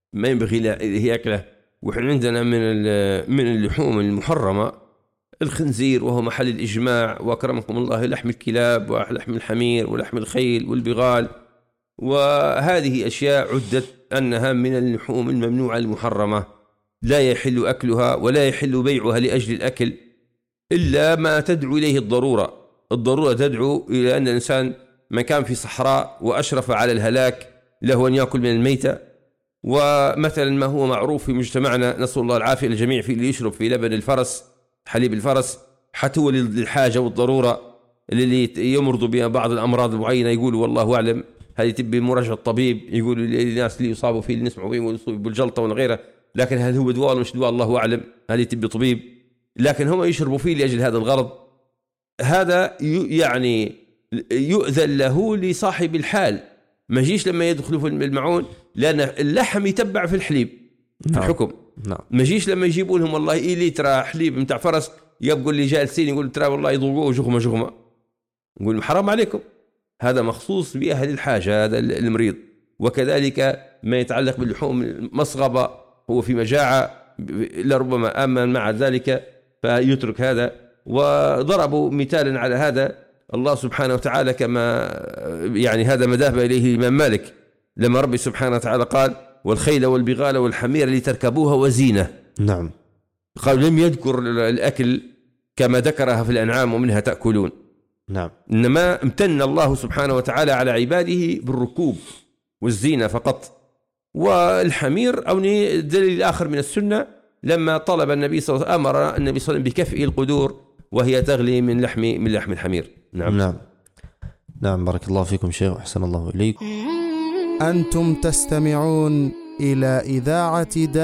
ما ينبغي يأكله. وإحنا عندنا من اللحوم المحرمة الخنزير، وهو محل الإجماع، وأكرمكم الله لحم الكلاب ولحم الحمير ولحم الخيل والبغال، وهذه أشياء عدت أنها من اللحوم الممنوعة المحرمة، لا يحل أكلها ولا يحل بيعها لأجل الأكل إلا ما تدعو إليه الضرورة. الضرورة تدعو إلى أن الإنسان من كان في صحراء وأشرف على الهلاك له أن يأكل من الميتة. ومثلا ما هو معروف في مجتمعنا، نسأل الله العافية الجميع، في اللي يشرب في لبن الفرس، حليب الفرس، حتى هو للحاجة والضرورة اللي يمرضوا بها بعض الأمراض المعينة، يقولوا والله أعلم هذه تبي مراجعة الطبيب، يقولوا للناس اللي يصابوا فيه، اللي نسمعوا فيه بالجلطة وغيره، لكن هل هو دواء ولا مش دواء الله أعلم، هذه تبي طبيب، لكن هم يشربوا فيه لأجل هذا الغرض. هذا يعني يؤذن له لصاحب الحال، ما يجيش لما يدخلوا في المعون، لأن اللحم يتبع في الحليب في الحكم. ما يجيش لما يجيبوا لهم والله لتر حليب متاع فرس، يبقوا اللي جالسين يقول ترى والله يضوقوه جغمة، نقول حرام عليكم، هذا مخصوص بأهل الحاجة، هذا المريض. وكذلك ما يتعلق باللحوم المصغبة، هو في مجاعة لربما آمن مع ذلك فيترك هذا. وضربوا مثالا على هذا الله سبحانه وتعالى، كما يعني هذا ما ذهب إليه الإمام مالك لما ربي سبحانه وتعالى قال والخيل والبغال والحمير لتركبوها وزينة. نعم. قال لم يذكر الأكل كما ذكرها في الأنعام ومنها تأكلون. نعم. إنما امتن الله سبحانه وتعالى على عباده بالركوب والزينة فقط. والحمير أو دليل الآخر من السنة لما طلب النبي صلى الله عليه وسلم، أمر النبي صلى الله عليه وسلم بكفئ القدور وهي تغلي من لحم الحمير. نعم. بارك الله فيكم شيخ وأحسن الله إليكم. أنتم تستمعون إلى إذاعة